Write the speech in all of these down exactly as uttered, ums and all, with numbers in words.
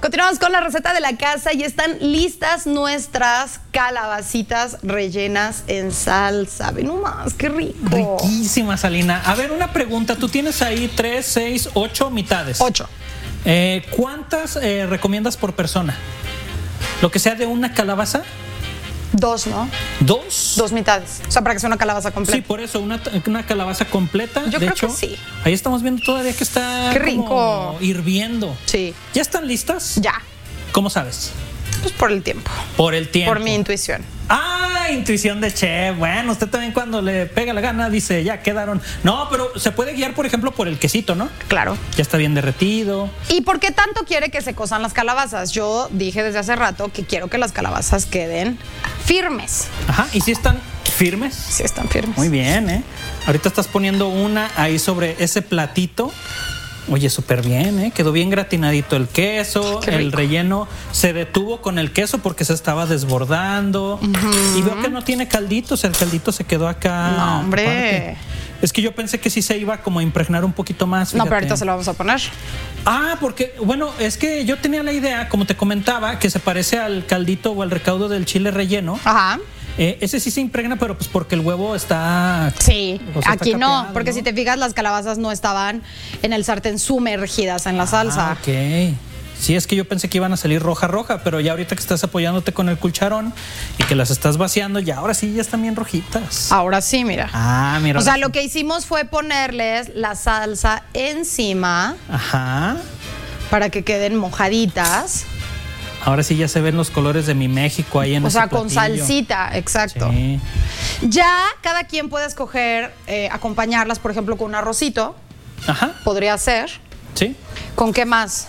Continuamos con la receta de la casa y están listas nuestras calabacitas rellenas en salsa. Ve nomás, qué rico. Riquísima, Salina. A ver, una pregunta. Tú tienes ahí tres, seis, ocho mitades. Ocho. Eh, ¿Cuántas eh, recomiendas por persona? Lo que sea de una calabaza. Dos, ¿no? ¿Dos? Dos mitades. O sea, para que sea una calabaza completa. Sí, por eso, una, una calabaza completa. Yo de creo hecho, que sí. Ahí estamos viendo todavía que está ¡Qué rico! como hirviendo. Sí. ¿Ya están listas? Ya. ¿Cómo sabes? Pues por el tiempo. Por el tiempo. Por mi intuición. Ah, intuición de chef. Bueno, usted también cuando le pega la gana dice, ya quedaron. No, pero se puede guiar, por ejemplo, por el quesito, ¿no? Claro. Ya está bien derretido. ¿Y por qué tanto quiere que se cosan las calabazas? Yo dije desde hace rato que quiero que las calabazas queden firmes. Ajá, ¿y si están firmes? Sí están firmes. Muy bien, ¿eh? Ahorita estás poniendo una ahí sobre ese platito. Oye, súper bien, ¿eh? Quedó bien gratinadito el queso, el relleno se detuvo con el queso porque se estaba desbordando. Uh-huh. Y veo que no tiene caldito, o sea, el caldito se quedó acá. No, hombre. Aparte. Es que yo pensé que sí se iba como a impregnar un poquito más. Fíjate. No, pero ahorita se lo vamos a poner. Ah, porque, bueno, es que yo tenía la idea, como te comentaba, que se parece al caldito o al recaudo del chile relleno. Ajá. Eh, ese sí se impregna, pero pues porque el huevo está... Sí, o sea, aquí está no, capeado, porque ¿no? si te fijas, las calabazas no estaban en el sartén sumergidas en la salsa. Ah, ok. Sí, es que yo pensé que iban a salir roja, roja, pero ya ahorita que estás apoyándote con el cucharón y que las estás vaciando, ya ahora sí ya están bien rojitas. Ahora sí, mira. Ah, mira. O sea, lo que hicimos fue ponerles la salsa encima. Ajá. Para que queden mojaditas. Ahora sí ya se ven los colores de mi México ahí en O ese sea, platillo. con salsita, exacto. Sí. Ya cada quien puede escoger eh, acompañarlas, por ejemplo, con un arrocito. Ajá. Podría ser. Sí. ¿Con qué más?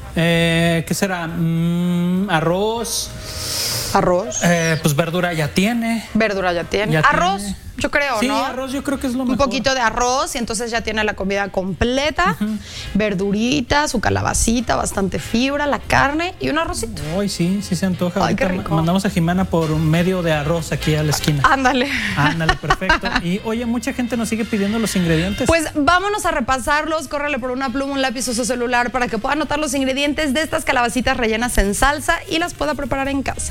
Eh, ¿Qué será? Mm, arroz. Arroz. Eh, pues verdura ya tiene. Verdura ya tiene. Ya arroz, tiene. yo creo, sí, ¿no? Sí, arroz yo creo que es lo Un mejor. Un poquito de arroz y entonces ya tiene la comida completa. Uh-huh. Verdurita, su calabacita, bastante fibra, la carne y un arrocito. Uy, sí, sí se antoja. Ay, ahorita qué rico. Mandamos a Jimena por un medio de arroz aquí a la esquina. Ándale. Ándale, perfecto. Y oye, mucha gente nos sigue pidiendo los ingredientes. Pues vámonos a repasarlos. Córrele por una pluma, un lápiz o su celular para que pueda anotar los ingredientes de estas calabacitas rellenas en salsa y las pueda preparar en casa.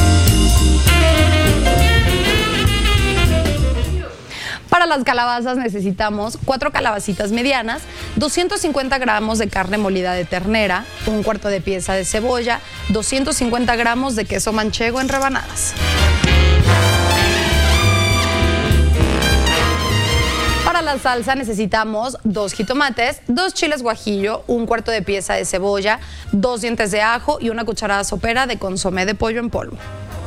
Para las calabazas necesitamos cuatro calabacitas medianas, doscientos cincuenta gramos de carne molida de ternera, un cuarto de pieza de cebolla, doscientos cincuenta gramos de queso manchego en rebanadas. Para la salsa necesitamos dos jitomates, dos chiles guajillo, un cuarto de pieza de cebolla, dos dientes de ajo y una cucharada sopera de consomé de pollo en polvo.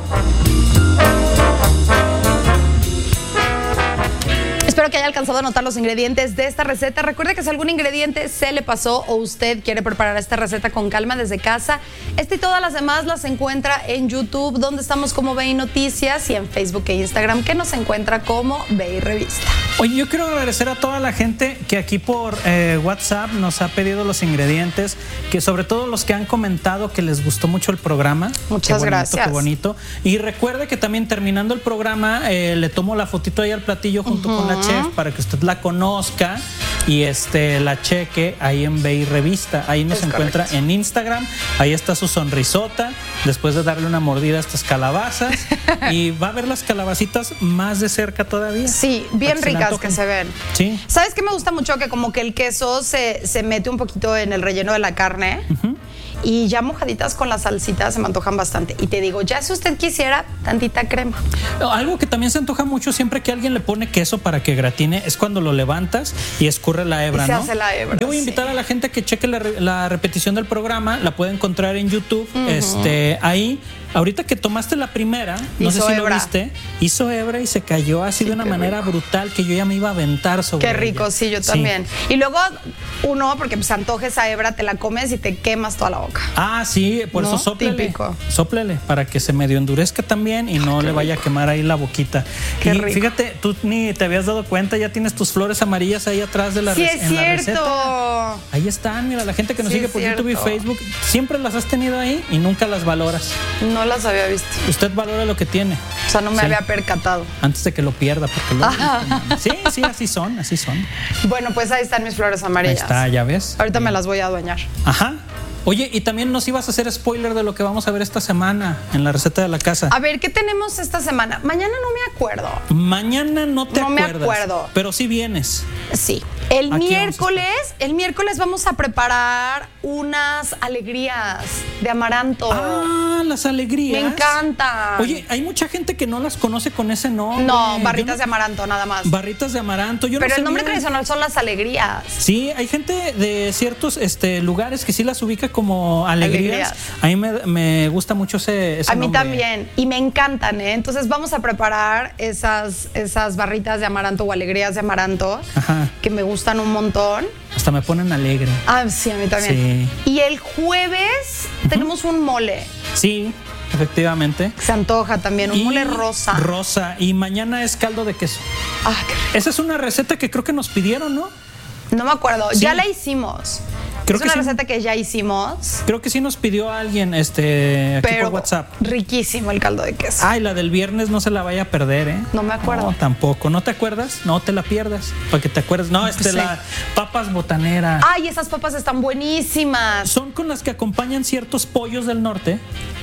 Espero que haya alcanzado a anotar los ingredientes de esta receta. Recuerde que si algún ingrediente se le pasó o usted quiere preparar esta receta con calma desde casa, esta y todas las demás las encuentra en YouTube, donde estamos como B I Noticias, y en Facebook e Instagram, que nos encuentra como B I Revista. Oye, yo quiero agradecer a toda la gente que aquí por eh, WhatsApp nos ha pedido los ingredientes, que sobre todo los que han comentado que les gustó mucho el programa. Muchas qué bonito, gracias. Qué bonito. Y recuerde que también terminando el programa eh, le tomo la fotito ahí al platillo junto uh-huh. con la chef para que usted la conozca y este la cheque ahí en B I Revista. Ahí nos es encuentra correcto. En Instagram. Ahí está su sonrisota después de darle una mordida a estas calabazas y va a ver las calabacitas más de cerca todavía. Sí, bien ricas que se ven. Sí. ¿Sabes qué me gusta mucho? Que como que el queso se, se mete un poquito en el relleno de la carne. Uh-huh. Y ya mojaditas con la salsita se me antojan bastante. Y te digo, ya si usted quisiera, tantita crema. Algo que también se antoja mucho siempre que alguien le pone queso para que gratine es cuando lo levantas y escurre la hebra, y se ¿no? hace la hebra, Yo voy a invitar sí. a la gente que cheque la, la repetición del programa, la puede encontrar en YouTube, uh-huh. este, ahí. Ahorita que tomaste la primera, no hizo sé si hebra. lo viste, hizo hebra y se cayó así sí, de una manera rico. brutal que yo ya me iba a aventar sobre Qué rico, ella. sí, yo también. Sí. Y luego uno, porque pues antoja esa hebra, te la comes y te quemas toda la boca. Ah, sí, por ¿no? eso sóplele. Típico. Sóplele para que se medio endurezca también y no Qué le vaya rico. a quemar ahí la boquita. Qué y rico. fíjate, tú ni te habías dado cuenta, ya tienes tus flores amarillas ahí atrás de la, sí, re- es en cierto. la receta. Ahí están, mira, la gente que nos sí, sigue por cierto. YouTube y Facebook, siempre las has tenido ahí y nunca las valoras. No las había visto. Usted valora lo que tiene. O sea, no me sí. había percatado. Antes de que lo pierda, porque luego... Sí, sí, así son, así son. Bueno, pues ahí están mis flores amarillas. Ahí está, ya ves. Ahorita me las voy a adueñar. Ajá. Oye, y también nos ibas a hacer spoiler de lo que vamos a ver esta semana en la receta de la casa. A ver, ¿qué tenemos esta semana? Mañana no me acuerdo. Mañana no te no acuerdas. No me acuerdo. Pero sí vienes. Sí. El miércoles, el miércoles vamos a preparar unas alegrías de amaranto. Ah, las alegrías. Me encantan. Oye, hay mucha gente que no las conoce con ese nombre. No, barritas no, de amaranto, nada más. Barritas de amaranto. Yo Pero no el nombre sabía. tradicional son las alegrías. Sí, hay gente de ciertos este, lugares que sí las ubica como alegrías. alegrías. A mí me, me gusta mucho ese, ese A mí nombre. también. Y me encantan, ¿eh? Entonces vamos a preparar esas, esas barritas de amaranto o alegrías de amaranto. Ajá. Que me gustan un montón. Hasta me ponen alegre. Ah, sí, a mí también. Sí. Y el jueves uh-huh. tenemos un mole. Sí, efectivamente. Se antoja también, un y mole rosa. Rosa. Y mañana es caldo de queso. Ah, qué rico. Esa es una receta que creo que nos pidieron, ¿no? No me acuerdo. Sí. Ya la hicimos. Creo es que una sí. receta que ya hicimos. Creo que sí nos pidió alguien este, aquí Pero por WhatsApp. Riquísimo el caldo de queso. Ay, la del viernes no se la vaya a perder, ¿eh? No me acuerdo. No, tampoco. ¿No te acuerdas? No te la pierdas. Para que te acuerdes. No, este, sí. la papas botaneras. Ay, esas papas están buenísimas. Son con las que acompañan ciertos pollos del norte.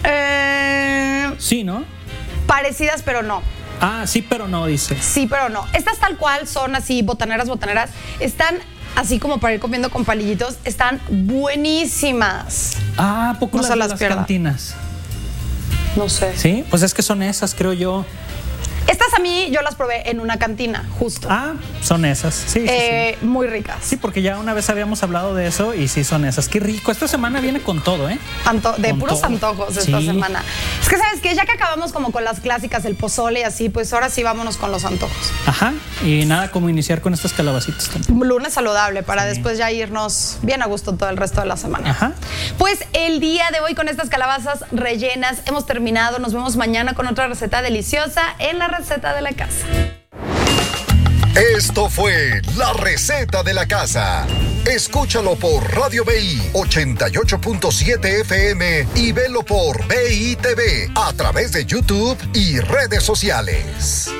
Eh, sí, ¿no? Parecidas, pero no. Ah, sí, pero no, dice. Sí, pero no. Estas tal cual son así, botaneras, botaneras. Están así como para ir comiendo con palillitos. Están buenísimas. Ah, poco no las se de las las pierda. cantinas. No sé. Sí, pues es que son esas, creo yo. Estas a mí yo las probé en una cantina, justo. Ah, son esas, sí, eh, sí, sí. Muy ricas. Sí, porque ya una vez habíamos hablado de eso y sí son esas. Qué rico. Esta semana viene con todo, ¿eh? Anto de con puros todo. antojos esta sí. semana. Es que, ¿sabes qué? Ya que acabamos como con las clásicas, el pozole y así, pues ahora sí vámonos con los antojos. Ajá. Y nada como iniciar con estas calabacitas también. Lunes saludable para sí. después ya irnos bien a gusto todo el resto de la semana. Ajá. Pues el día de hoy con estas calabazas rellenas hemos terminado. Nos vemos mañana con otra receta deliciosa en la receta de la casa. Esto fue La Receta de la Casa. Escúchalo por Radio B I ochenta y ocho punto siete F M y velo por B I T V a través de YouTube y redes sociales.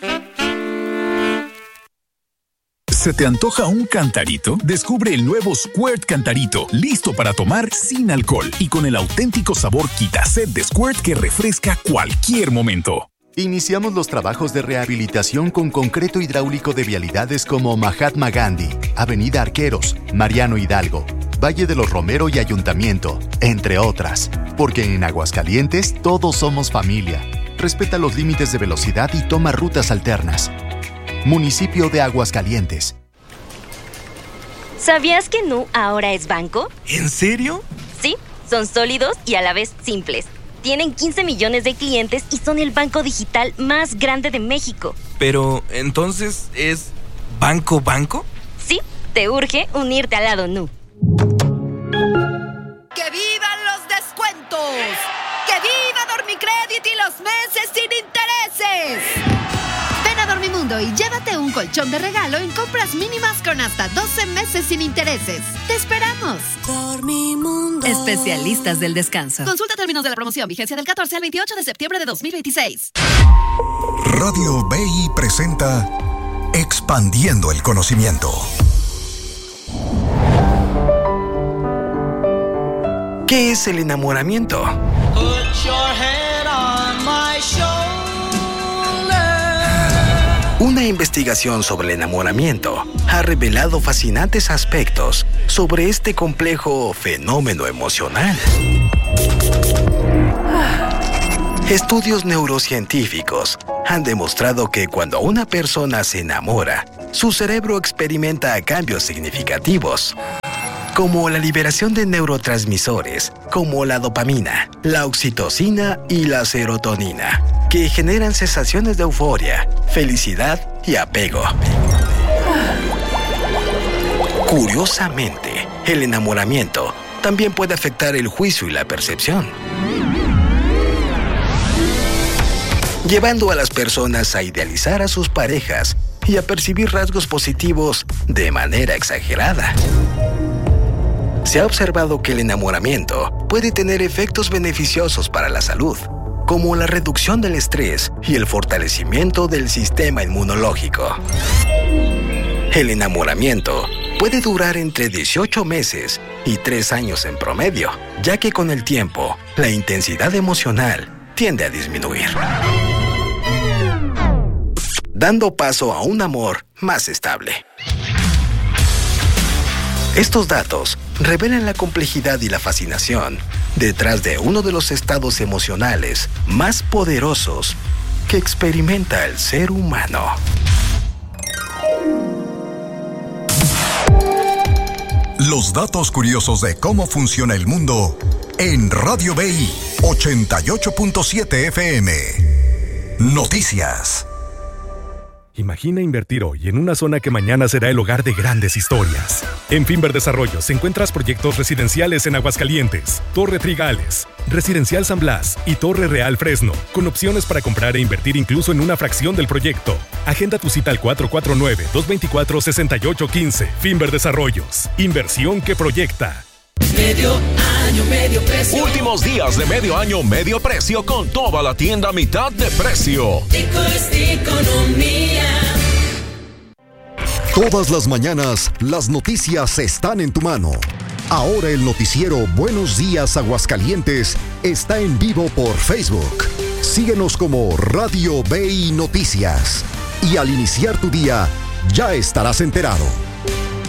¿Se te antoja un cantarito? Descubre el nuevo Squirt Cantarito, listo para tomar sin alcohol y con el auténtico sabor Quitaset de Squirt que refresca cualquier momento. Iniciamos los trabajos de rehabilitación con concreto hidráulico de vialidades como Mahatma Gandhi, Avenida Arqueros, Mariano Hidalgo, Valle de los Romero y Ayuntamiento, entre otras. Porque en Aguascalientes todos somos familia. Respeta los límites de velocidad y toma rutas alternas. Municipio de Aguascalientes. ¿Sabías que Nu ahora es banco? ¿En serio? Sí, son sólidos y a la vez simples. Tienen quince millones de clientes y son el banco digital más grande de México. Pero, ¿entonces es banco banco? Sí, te urge unirte al lado Nu. ¡Que vivan los descuentos! ¡Que viva Dormicrédit y los meses sin intereses! Ven a Dormimundo y llévate un colchón de regalo en compras mínimas con hasta doce meses sin intereses. ¡Te esperamos! Dormimundo. Especialistas del descanso. Consulta términos de la promoción. Vigencia del catorce al veintiocho de septiembre de dos mil veintiséis. Radio B I presenta Expandiendo el Conocimiento. ¿Qué es el enamoramiento? Put your head on my shoulder. Una investigación sobre el enamoramiento ha revelado fascinantes aspectos sobre este complejo fenómeno emocional. Estudios neurocientíficos han demostrado que cuando una persona se enamora, su cerebro experimenta cambios significativos, como la liberación de neurotransmisores, como la dopamina, la oxitocina y la serotonina, que generan sensaciones de euforia, felicidad y apego. Curiosamente, el enamoramiento también puede afectar el juicio y la percepción, llevando a las personas a idealizar a sus parejas y a percibir rasgos positivos de manera exagerada. Se ha observado que el enamoramiento puede tener efectos beneficiosos para la salud, como la reducción del estrés y el fortalecimiento del sistema inmunológico. El enamoramiento puede durar entre dieciocho meses y tres años en promedio, ya que con el tiempo, la intensidad emocional tiende a disminuir, dando paso a un amor más estable. Estos datos revelan la complejidad y la fascinación detrás de uno de los estados emocionales más poderosos que experimenta el ser humano. Los datos curiosos de cómo funciona el mundo en Radio B I ochenta y ocho punto siete F M. Noticias. Imagina invertir hoy en una zona que mañana será el hogar de grandes historias. En Finver Desarrollos encuentras proyectos residenciales en Aguascalientes, Torre Trigales, Residencial San Blas y Torre Real Fresno, con opciones para comprar e invertir incluso en una fracción del proyecto. Agenda tu cita al cuatro cuatro nueve, dos dos cuatro, seis ocho uno cinco. Finver Desarrollos, inversión que proyecta. Medio año, medio precio. Últimos días de medio año, medio precio con toda la tienda a mitad de precio. Tico es economía. Todas las mañanas, las noticias están en tu mano. Ahora el noticiero Buenos Días Aguascalientes está en vivo por Facebook. Síguenos como Radio B I Noticias. Y al iniciar tu día, ya estarás enterado.